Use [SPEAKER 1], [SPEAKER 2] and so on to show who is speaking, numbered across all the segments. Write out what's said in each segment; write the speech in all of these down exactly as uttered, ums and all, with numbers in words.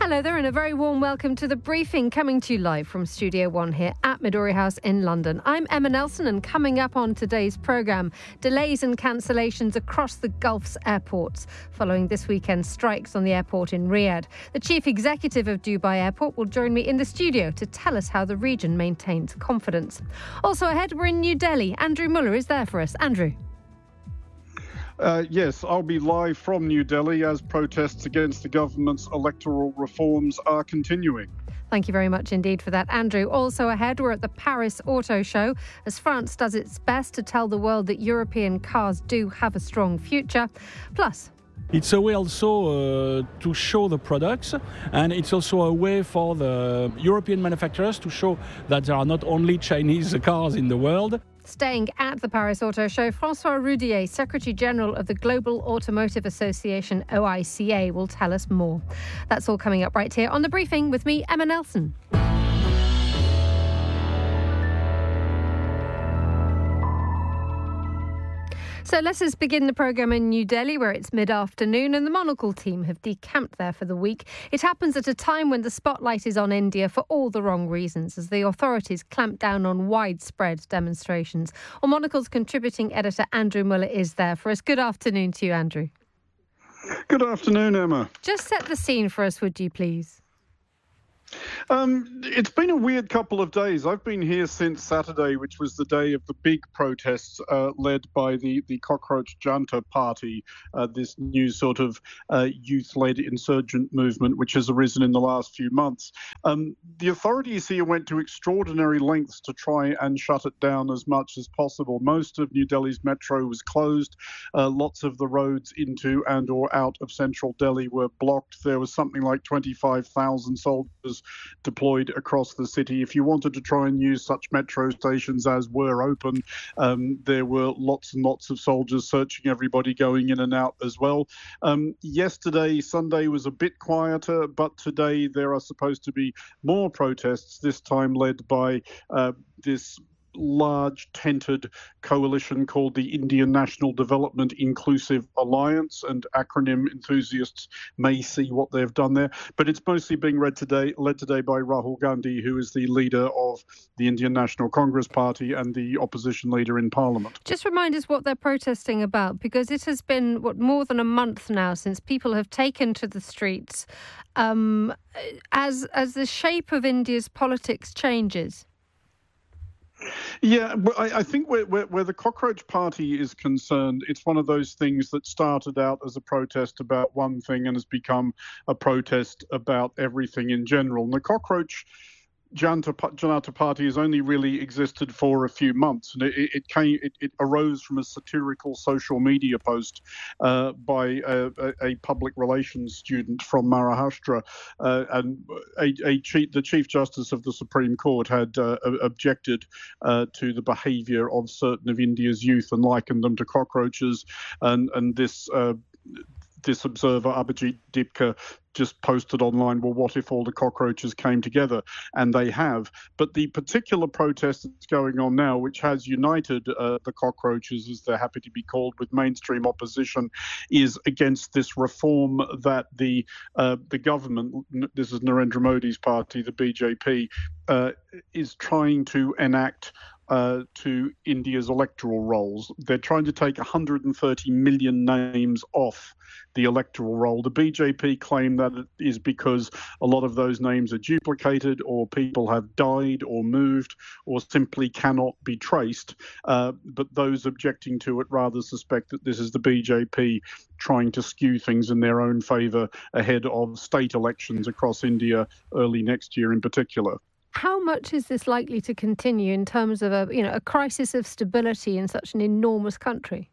[SPEAKER 1] Hello there and a very warm welcome to The Briefing, coming to you live from Studio One here at Midori House in London. I'm Emma Nelson, and coming up on today's programme, delays and cancellations across the Gulf's airports following this weekend's strikes on the airport in Riyadh. The chief executive of Dubai Airport will join me in the studio to tell us how the region maintains confidence. Also ahead, we're in New Delhi. Andrew Muller is there for us. Andrew.
[SPEAKER 2] Uh, yes, I'll be live from New Delhi as protests against the government's electoral reforms are continuing.
[SPEAKER 1] Thank you very much indeed for that, Andrew. Also ahead, we're at the Paris Auto Show as France does its best to tell the world that European cars do have a strong future. Plus,
[SPEAKER 3] it's a way also uh, to show the products, and it's also a way for the European manufacturers to show that there are not only Chinese cars in the world.
[SPEAKER 1] Staying at the Paris Auto Show, François Roudier, Secretary General of the Global Automotive Association, O I C A, will tell us more. That's all coming up right here on The Briefing with me, Emma Nelson. So let us begin the programme in New Delhi, where it's mid-afternoon and the Monocle team have decamped there for the week. It happens at a time when the spotlight is on India for all the wrong reasons, as the authorities clamp down on widespread demonstrations. Well, Monocle's contributing editor Andrew Muller is there for us. Good afternoon to you, Andrew.
[SPEAKER 2] Good afternoon, Emma.
[SPEAKER 1] Just set the scene for us, would you please?
[SPEAKER 2] Um, it's been a weird couple of days. I've been here since Saturday, which was the day of the big protests uh, led by the, the Cockroach Janta Party, uh, this new sort of uh, youth-led insurgent movement which has arisen in the last few months. Um, the authorities here went to extraordinary lengths to try and shut it down as much as possible. Most of New Delhi's metro was closed. Uh, lots of the roads into and or out of central Delhi were blocked. There was something like twenty-five thousand soldiers deployed across the city. If you wanted to try and use such metro stations as were open, um, there were lots and lots of soldiers searching everybody going in and out as well. Um, yesterday, Sunday, was a bit quieter, but today there are supposed to be more protests, this time led by uh, this large tented coalition called the Indian National Development Inclusive Alliance, and acronym enthusiasts may see what they've done there. But it's mostly being read today, led today by Rahul Gandhi, who is the leader of the Indian National Congress Party and the opposition leader in Parliament.
[SPEAKER 1] Just remind us what they're protesting about, because it has been, what, more than a month now since people have taken to the streets um, as as the shape of India's politics changes.
[SPEAKER 2] Yeah, I, I think where, where, where the Cockroach Party is concerned, it's one of those things that started out as a protest about one thing and has become a protest about everything in general. And the Cockroach Janta, Janata Party has only really existed for a few months, and it, it came. It, it arose from a satirical social media post uh, by a, a, a public relations student from Maharashtra, uh, and a, a chief, the Chief Justice of the Supreme Court had uh, objected uh, to the behaviour of certain of India's youth and likened them to cockroaches, and and this. Uh, This observer, Abhijit Dipka, just posted online, well, what if all the cockroaches came together? And they have. But the particular protest that's going on now, which has united uh, the cockroaches, as they're happy to be called, with mainstream opposition, is against this reform that the uh, the government, this is Narendra Modi's party, the B J P, uh, is trying to enact Uh, to India's electoral rolls. They're trying to take one hundred thirty million names off the electoral roll. The B J P claim that it is because a lot of those names are duplicated, or people have died or moved or simply cannot be traced. Uh, but those objecting to it rather suspect that this is the B J P trying to skew things in their own favour ahead of state elections across India early next year in particular.
[SPEAKER 1] How much is this likely to continue in terms of a, you know, a crisis of stability in such an enormous country?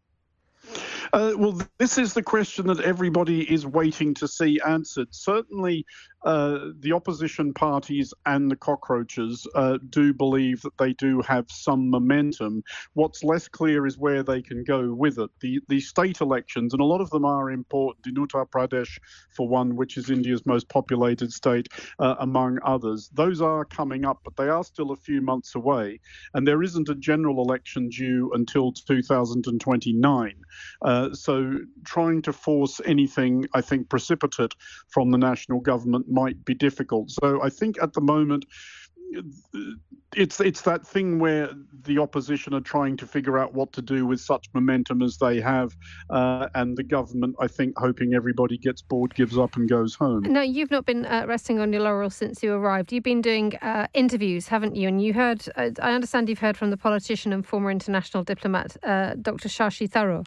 [SPEAKER 2] Uh, well, this is the question that everybody is waiting to see answered. Certainly, uh, the opposition parties and the cockroaches uh, do believe that they do have some momentum. What's less clear is where they can go with it. The, the state elections, and a lot of them are important, in Uttar Pradesh, for one, which is India's most populated state, uh, among others. Those are coming up, but they are still a few months away. And there isn't a general election due until two thousand twenty-nine. Uh, Uh, so trying to force anything, I think, precipitate from the national government might be difficult. So I think at the moment, it's it's that thing where the opposition are trying to figure out what to do with such momentum as they have, uh, and the government, I think, hoping everybody gets bored, gives up and goes home.
[SPEAKER 1] No, you've not been uh, resting on your laurels since you arrived. You've been doing uh, interviews, haven't you? And you heard, uh, I understand you've heard from the politician and former international diplomat, uh, Doctor Shashi Tharoor.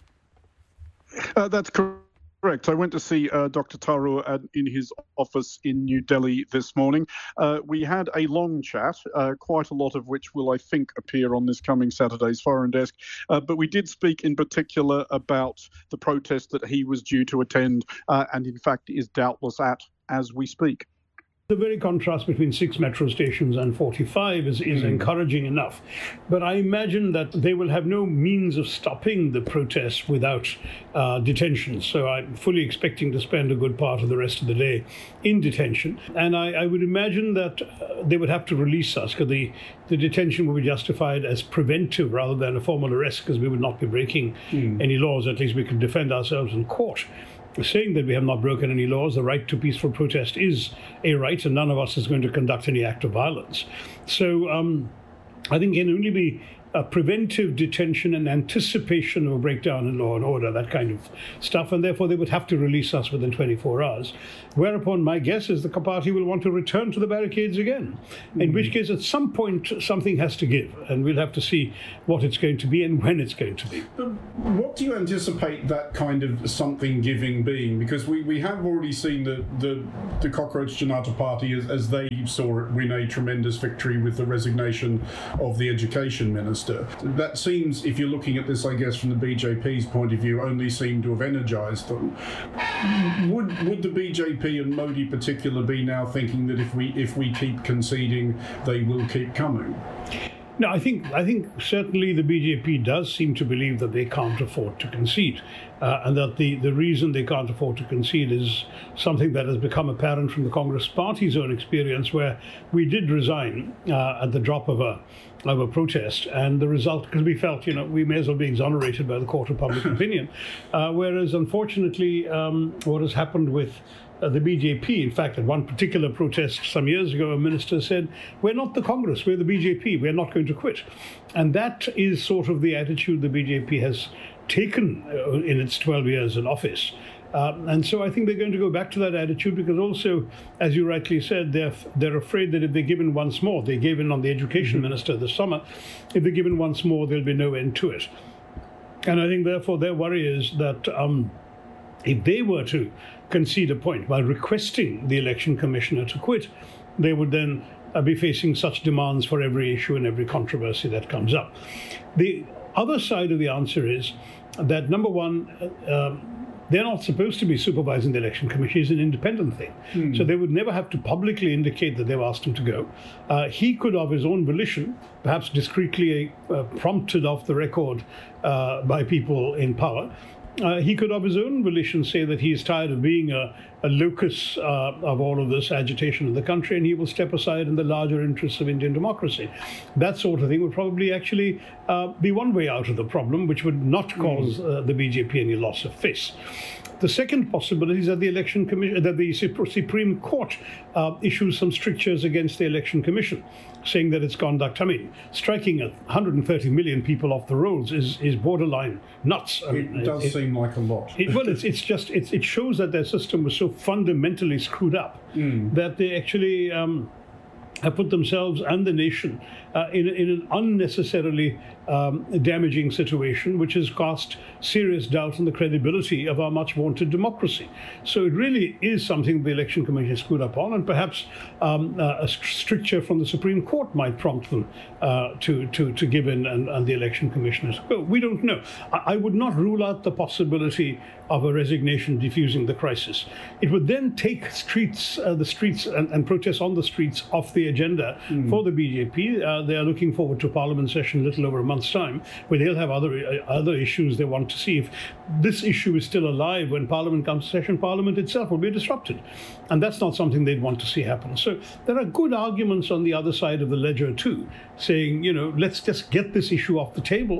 [SPEAKER 2] Uh, that's correct. Correct. I went to see uh, Doctor Tharoor at, in his office in New Delhi this morning. Uh, we had a long chat, uh, quite a lot of which will, I think, appear on this coming Saturday's Foreign Desk. Uh, but we did speak in particular about the protest that he was due to attend uh, and, in fact, is doubtless at as we speak.
[SPEAKER 4] The very contrast between six metro stations and forty-five is, is mm. encouraging enough. But I imagine that they will have no means of stopping the protests without uh, detention. So I'm fully expecting to spend a good part of the rest of the day in detention. And I, I would imagine that uh, they would have to release us because the, the detention would be justified as preventive rather than a formal arrest because we would not be breaking mm. any laws. At least we could defend ourselves in court. Saying that we have not broken any laws, the right to peaceful protest is a right, and none of us is going to conduct any act of violence. So um, I think it can only be a preventive detention and anticipation of a breakdown in law and order, that kind of stuff, and therefore they would have to release us within twenty-four hours. Whereupon my guess is the party will want to return to the barricades again, mm. in which case at some point something has to give, and we'll have to see what it's going to be and when it's going to be.
[SPEAKER 5] But what do you anticipate that kind of something giving being? Because we, we have already seen the, the, the Cockroach Janata Party, as, as they saw it, win a tremendous victory with the resignation of the education minister. That seems, if you're looking at this, I guess, from the B J P's point of view, only seem to have energised them. Would would the B J P and Modi in particular be now thinking that if we if we keep conceding, they will keep coming?
[SPEAKER 4] No, I think I think certainly the B J P does seem to believe that they can't afford to concede, uh, and that the, the reason they can't afford to concede is something that has become apparent from the Congress Party's own experience, where we did resign uh, at the drop of a of a protest, and the result, because we felt, you know, we may as well be exonerated by the court of public opinion, uh, whereas unfortunately um, what has happened with Uh, the B J P, in fact, at one particular protest some years ago, a minister said, we're not the Congress, we're the B J P, we're not going to quit. And that is sort of the attitude the B J P has taken uh, in its twelve years in office. Uh, and so I think they're going to go back to that attitude because also, as you rightly said, they're, they're afraid that if they're given once more, they gave in on the education minister this summer, if they're given once more, there'll be no end to it. And I think, therefore, their worry is that um, if they were to concede a point by requesting the election commissioner to quit, they would then uh, be facing such demands for every issue and every controversy that comes up. The other side of the answer is that, number one, uh, they're not supposed to be supervising the election commission. It's an independent thing. Mm. So they would never have to publicly indicate that they've asked him to go. Uh, he could, of his own volition, perhaps discreetly uh, prompted off the record uh, by people in power, Uh, he could, of his own volition, say that he is tired of being a, a locus uh, of all of this agitation in the country, and he will step aside in the larger interests of Indian democracy. That sort of thing would probably actually uh, be one way out of the problem, which would not cause uh, the B J P any loss of face. The second possibility is that the election commission, that the Supreme Court uh, issues some strictures against the election commission, saying that its conduct, I mean, striking one hundred thirty million people off the rolls is, is borderline nuts. I mean,
[SPEAKER 5] it does it, seem like a lot.
[SPEAKER 4] It, well, it's, it's just, it's, it shows that their system was so fundamentally screwed up mm. that they actually um, have put themselves and the nation uh, in, in an unnecessarily um, damaging situation, which has cast serious doubt on the credibility of our much vaunted democracy. So it really is something the Election Commission is screwed up on, and perhaps um, uh, a stricture from the Supreme Court might prompt them uh, to, to, to give in and, and the Election Commissioners go. We don't know. I, I would not rule out the possibility of a resignation diffusing the crisis. It would then take streets, uh, the streets and, and protests on the streets off the agenda mm. for the B J P. Uh, they are looking forward to Parliament session a little over a month's time, where they'll have other uh, other issues they want to see. If this issue is still alive when Parliament comes to session, Parliament itself will be disrupted. And that's not something they'd want to see happen. So there are good arguments on the other side of the ledger too, saying, you know, let's just get this issue off the table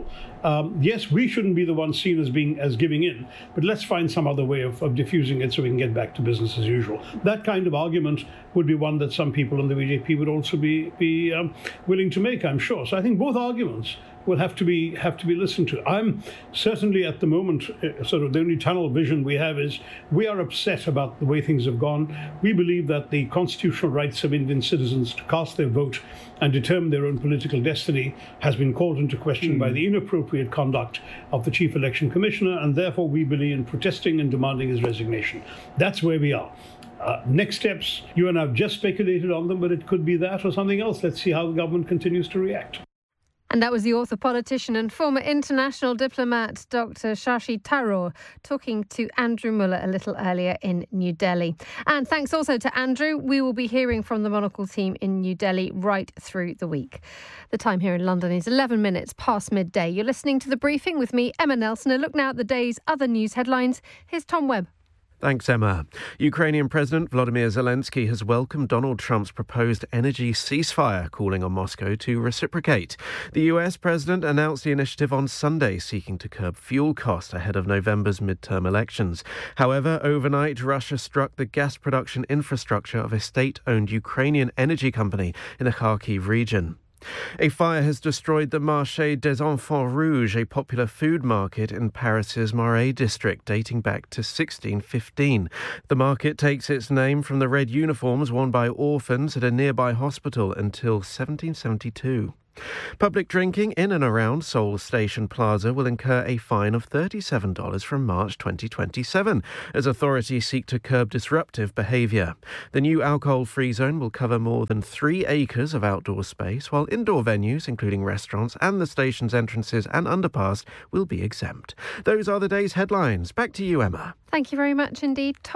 [SPEAKER 4] Um, yes, we shouldn't be the ones seen as being as giving in, but let's find some other way of, of diffusing it so we can get back to business as usual. That kind of argument would be one that some people in the B J P would also be be um, willing to make, I'm sure. So I think both arguments will have to be have to be listened to. I'm certainly at the moment uh, sort of the only tunnel vision we have is we are upset about the way things have gone. We believe that the constitutional rights of Indian citizens to cast their vote and determine their own political destiny has been called into question mm. by the inappropriate conduct of the Chief Election Commissioner, and therefore we believe in protesting and demanding his resignation. That's where we are. Uh, next steps, you and I have just speculated on them, but it could be that or something else. Let's see how the government continues to react.
[SPEAKER 1] And that was the author, politician and former international diplomat Doctor Shashi Tharoor talking to Andrew Muller a little earlier in New Delhi. And thanks also to Andrew. We will be hearing from the Monocle team in New Delhi right through the week. The time here in London is eleven minutes past midday. You're listening to The Briefing with me, Emma Nelson. A look now at the day's other news headlines. Here's Tom Webb.
[SPEAKER 6] Thanks, Emma. Ukrainian President Volodymyr Zelensky has welcomed Donald Trump's proposed energy ceasefire, calling on Moscow to reciprocate. The U S president announced the initiative on Sunday, seeking to curb fuel costs ahead of November's midterm elections. However, overnight, Russia struck the gas production infrastructure of a state-owned Ukrainian energy company in the Kharkiv region. A fire has destroyed the Marché des Enfants Rouges, a popular food market in Paris's Marais district, dating back to sixteen fifteen. The market takes its name from the red uniforms worn by orphans at a nearby hospital until seventeen seventy-two. Public drinking in and around Seoul Station Plaza will incur a fine of thirty-seven dollars from March twenty twenty-seven as authorities seek to curb disruptive behaviour. The new alcohol-free zone will cover more than three acres of outdoor space, while indoor venues, including restaurants and the station's entrances and underpass, will be exempt. Those are the day's headlines. Back to you, Emma.
[SPEAKER 1] Thank you very much indeed, Tom.